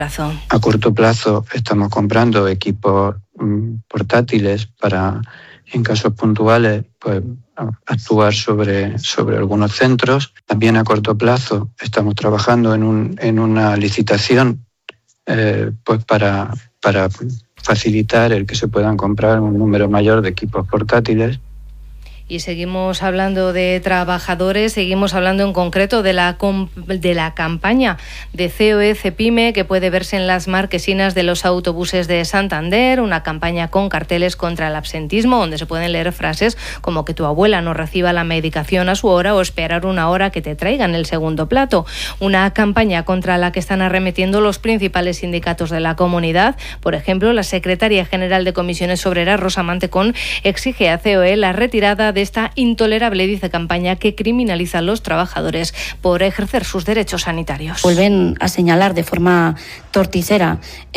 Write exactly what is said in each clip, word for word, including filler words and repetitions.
A corto plazo estamos comprando equipos mmm, portátiles para, en casos puntuales, pues actuar sobre, sobre algunos centros. También a corto plazo estamos trabajando en, un, en una licitación eh, pues para, para facilitar el que se puedan comprar un número mayor de equipos portátiles. Y seguimos hablando de trabajadores, seguimos hablando en concreto de la, de la campaña de C O E Cepime que puede verse en las marquesinas de los autobuses de Santander, una campaña con carteles contra el absentismo, donde se pueden leer frases como que tu abuela no reciba la medicación a su hora o esperar una hora que te traigan el segundo plato. Una campaña contra la que están arremetiendo los principales sindicatos de la comunidad. Por ejemplo, la secretaria general de Comisiones Obreras, Rosa Mantecón, exige a C O E la retirada de esta intolerable, dice, campaña que criminaliza a los trabajadores por ejercer sus derechos sanitarios. Vuelven a señalar de forma torticera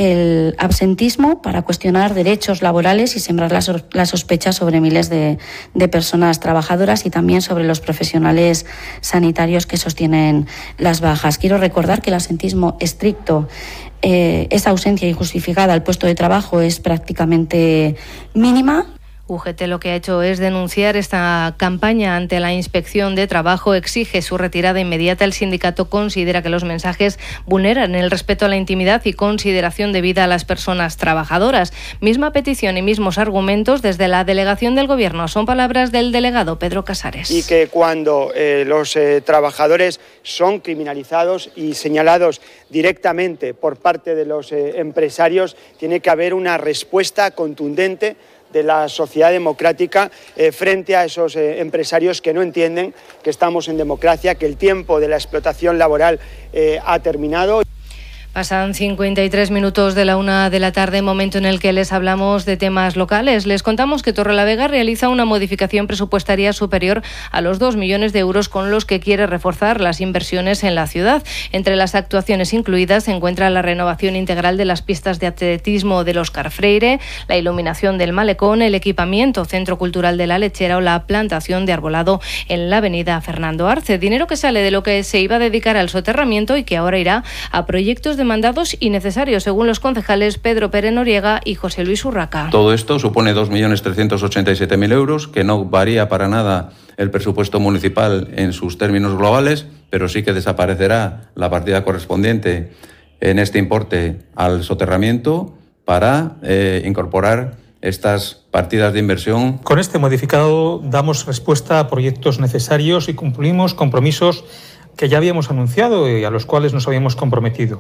el absentismo para cuestionar derechos laborales y sembrar la, so- la sospecha sobre miles de, de personas trabajadoras y también sobre los profesionales sanitarios que sostienen las bajas. Quiero recordar que el absentismo estricto, eh, esa ausencia injustificada al puesto de trabajo es prácticamente mínima. U G T lo que ha hecho es denunciar esta campaña ante la Inspección de Trabajo, exige su retirada inmediata. El sindicato considera que los mensajes vulneran el respeto a la intimidad y consideración debida a las personas trabajadoras. Misma petición y mismos argumentos desde la delegación del Gobierno. Son palabras del delegado Pedro Casares. Y que cuando eh, los eh, trabajadores son criminalizados y señalados directamente por parte de los eh, empresarios, tiene que haber una respuesta contundente de la sociedad democrática eh, frente a esos eh, empresarios que no entienden que estamos en democracia, que el tiempo de la explotación laboral eh, ha terminado. Pasan cincuenta y tres minutos de la una de la tarde, momento en el que les hablamos de temas locales. Les contamos que Torrelavega realiza una modificación presupuestaria superior a los dos millones de euros con los que quiere reforzar las inversiones en la ciudad. Entre las actuaciones incluidas se encuentra la renovación integral de las pistas de atletismo del Óscar Freire, la iluminación del malecón, el equipamiento Centro Cultural de la Lechera o la plantación de arbolado en la avenida Fernando Arce. Dinero que sale de lo que se iba a dedicar al soterramiento y que ahora irá a proyectos de demandados y necesarios, según los concejales Pedro Pérez Noriega y José Luis Urraca. Todo esto supone dos millones trescientos ochenta y siete mil euros, que no varía para nada el presupuesto municipal en sus términos globales, pero sí que desaparecerá la partida correspondiente en este importe al soterramiento para eh, incorporar estas partidas de inversión. Con este modificado damos respuesta a proyectos necesarios y cumplimos compromisos que ya habíamos anunciado y a los cuales nos habíamos comprometido.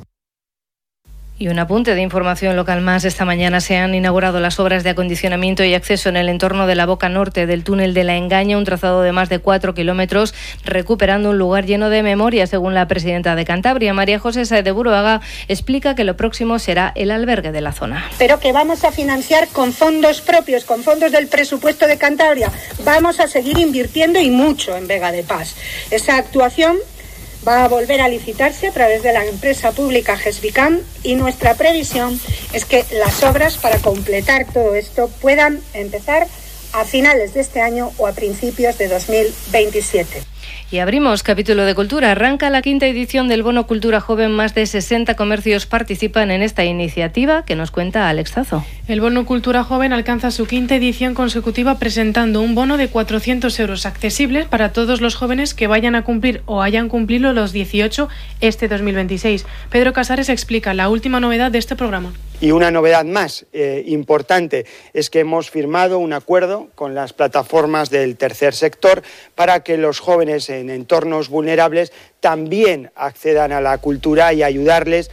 Y un apunte de información local más. Esta mañana se han inaugurado las obras de acondicionamiento y acceso en el entorno de la boca norte del túnel de la Engaña, un trazado de más de cuatro kilómetros, recuperando un lugar lleno de memoria, según la presidenta de Cantabria. María José Sáez de Buruaga explica que lo próximo será el albergue de la zona. Pero que vamos a financiar con fondos propios, con fondos del presupuesto de Cantabria. Vamos a seguir invirtiendo y mucho en Vega de Paz. Esa actuación va a volver a licitarse a través de la empresa pública Gesvicam y nuestra previsión es que las obras para completar todo esto puedan empezar a finales de este año o a principios de dos mil veintisiete. Y abrimos capítulo de cultura. Arranca la quinta edición del Bono Cultura Joven. Más de sesenta comercios participan en esta iniciativa que nos cuenta Alex Zazo. El Bono Cultura Joven alcanza su quinta edición consecutiva presentando un bono de cuatrocientos euros accesibles para todos los jóvenes que vayan a cumplir o hayan cumplido los dieciocho este dos mil veintiséis. Pedro Casares explica la última novedad de este programa. Y una novedad más eh, importante es que hemos firmado un acuerdo con las plataformas del tercer sector para que los jóvenes en entornos vulnerables también accedan a la cultura y ayudarles.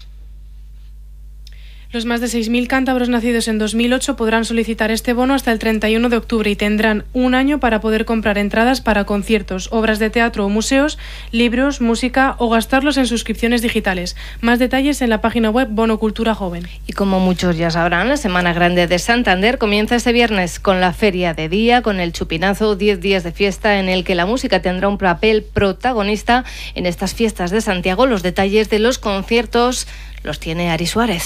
Los más de seis mil cántabros nacidos en dos mil ocho podrán solicitar este bono hasta el treinta y uno de octubre y tendrán un año para poder comprar entradas para conciertos, obras de teatro o museos, libros, música o gastarlos en suscripciones digitales. Más detalles en la página web Bono Cultura Joven. Y como muchos ya sabrán, la Semana Grande de Santander comienza este viernes con la Feria de Día, con el Chupinazo, diez días de fiesta en el que la música tendrá un papel protagonista en estas fiestas de Santiago. Los detalles de los conciertos los tiene Ari Suárez.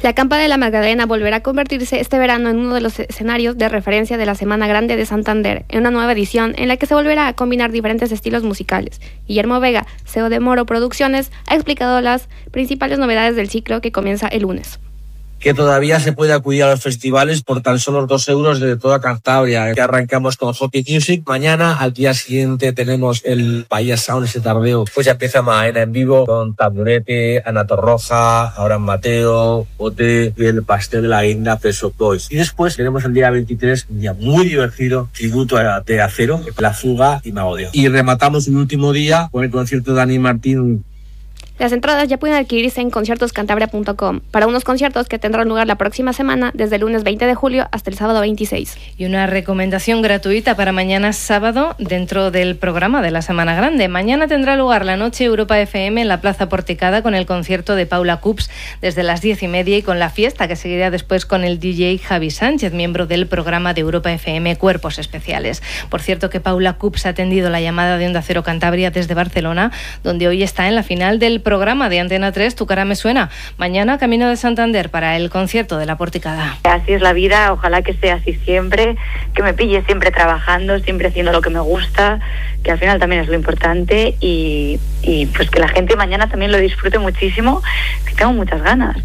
La Campa de la Magdalena volverá a convertirse este verano en uno de los escenarios de referencia de la Semana Grande de Santander, en una nueva edición en la que se volverá a combinar diferentes estilos musicales. Guillermo Vega, C E O de Moro Producciones, ha explicado las principales novedades del ciclo que comienza el lunes. Que todavía se puede acudir a los festivales por tan solo dos euros de toda Cantabria. Que arrancamos con Hockey Music. Mañana, al día siguiente, tenemos el Bahía Sound, ese tardeo. Pues ya empieza Maena en vivo con Taburete, Ana Torroja, Abraham Mateo, Ote y el Pastel de la Guinda, Peso Boys. Y después tenemos el día veintitrés, un día muy divertido, tributo a de Acero, La Fuga y Mago de Oz. Y rematamos el último día con el concierto de Dani Martín. Las entradas ya pueden adquirirse en conciertos cantabria punto com para unos conciertos que tendrán lugar la próxima semana desde el lunes veinte de julio hasta el sábado veintiséis. Y una recomendación gratuita para mañana sábado dentro del programa de la Semana Grande. Mañana tendrá lugar la Noche Europa F M en la Plaza Porticada con el concierto de Paula Cups desde las diez y media y con la fiesta que seguirá después con el D J Javi Sánchez, miembro del programa de Europa F M Cuerpos Especiales. Por cierto que Paula Cups ha atendido la llamada de Onda Cero Cantabria desde Barcelona, donde hoy está en la final del programa de Antena tres, Tu cara me suena. Mañana camino de Santander para el concierto de la Porticada. Así es la vida, ojalá que sea así siempre, que me pille siempre trabajando, siempre haciendo lo que me gusta, que al final también es lo importante y, y pues que la gente mañana también lo disfrute muchísimo, que tengo muchas ganas.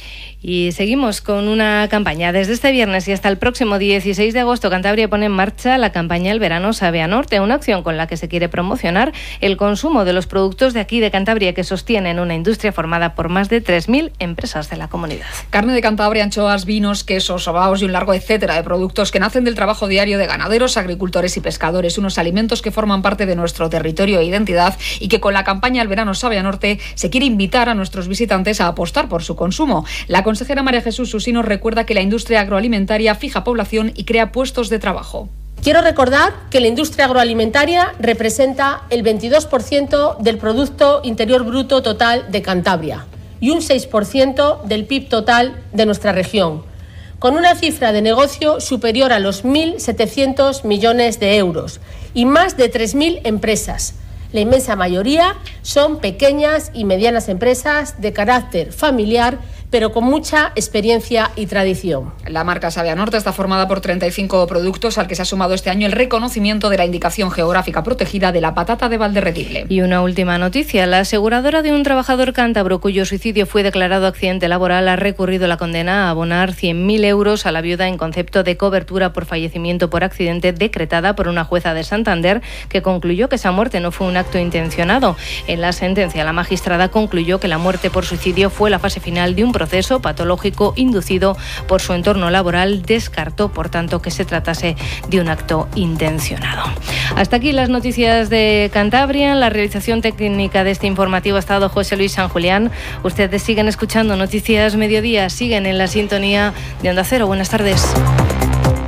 Y seguimos con una campaña. Desde este viernes y hasta el próximo dieciséis de agosto, Cantabria pone en marcha la campaña El Verano Sabe a Norte, una acción con la que se quiere promocionar el consumo de los productos de aquí de Cantabria que sostienen una industria formada por más de tres mil empresas de la comunidad. Carne de Cantabria, anchoas, vinos, quesos, sobaos y un largo etcétera de productos que nacen del trabajo diario de ganaderos, agricultores y pescadores, unos alimentos que forman parte de nuestro territorio e identidad y que con la campaña El Verano Sabe a Norte se quiere invitar a nuestros visitantes a apostar por su consumo. La La consejera María Jesús Susino recuerda que la industria agroalimentaria fija población y crea puestos de trabajo. Quiero recordar que la industria agroalimentaria representa el veintidós por ciento del Producto Interior Bruto total de Cantabria y un seis por ciento del P I B total de nuestra región, con una cifra de negocio superior a los mil setecientos millones de euros y más de tres mil empresas. La inmensa mayoría son pequeñas y medianas empresas de carácter familiar, pero con mucha experiencia y tradición. La marca Sabe a Norte está formada por treinta y cinco productos, al que se ha sumado este año el reconocimiento de la indicación geográfica protegida de la patata de Valderredible. Y una última noticia. La aseguradora de un trabajador cántabro cuyo suicidio fue declarado accidente laboral ha recurrido la condena a abonar cien mil euros a la viuda en concepto de cobertura por fallecimiento por accidente decretada por una jueza de Santander, que concluyó que esa muerte no fue un acto intencionado. En la sentencia, la magistrada concluyó que la muerte por suicidio fue la fase final de un proceso proceso patológico inducido por su entorno laboral. Descartó, por tanto, que se tratase de un acto intencionado. Hasta aquí las noticias de Cantabria. En la realización técnica de este informativo ha estado José Luis San Julián. Ustedes siguen escuchando Noticias Mediodía, siguen en la sintonía de Onda Cero. Buenas tardes.